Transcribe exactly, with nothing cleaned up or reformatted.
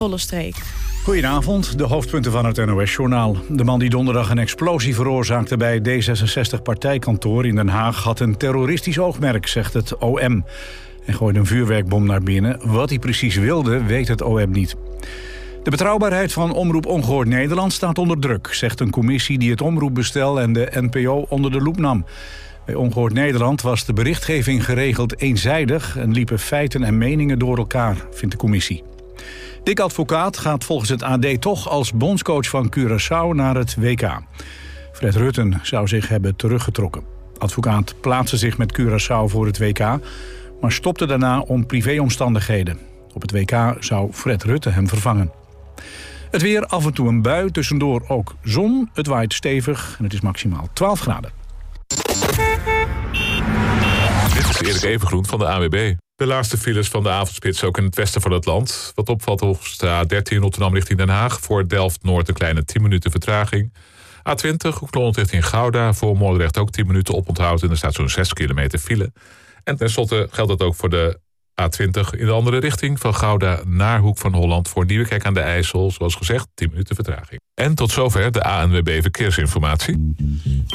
volle streek. Goedenavond, de hoofdpunten van het N O S-journaal. De man die donderdag een explosie veroorzaakte bij het D zesenzestig-partijkantoor in Den Haag had een terroristisch oogmerk, zegt het O M. Hij gooide een vuurwerkbom naar binnen. Wat hij precies wilde, weet het O M niet. De betrouwbaarheid van Omroep Ongehoord Nederland staat onder druk, zegt een commissie die het omroepbestel en de N P O onder de loep nam. Bij Ongehoord Nederland was de berichtgeving geregeld eenzijdig en liepen feiten en meningen door elkaar, vindt de commissie. Dick Advocaat gaat volgens het A D toch als bondscoach van Curaçao naar het W K. Fred Rutten zou zich hebben teruggetrokken. Advocaat plaatste zich met Curaçao voor het W K, maar stopte daarna om privéomstandigheden. Op het W K zou Fred Rutten hem vervangen. Het weer, af en toe een bui, tussendoor ook zon. Het waait stevig en het is maximaal twaalf graden. Dit is Erik Evengroen van de A W B. De laatste files van de avondspits ook in het westen van het land. Wat opvalt op de A dertien Rotterdam richting Den Haag. Voor Delft-Noord een kleine tien minuten vertraging. A twintig Hoek-Holland richting Gouda. Voor Moordrecht ook tien minuten oponthoud. En er staat zo'n zes kilometer file. En tenslotte geldt dat ook voor de A twintig in de andere richting. Van Gouda naar Hoek van Holland. Voor Nieuwekerk aan de IJssel. Zoals gezegd, tien minuten vertraging. En tot zover de A N W B Verkeersinformatie.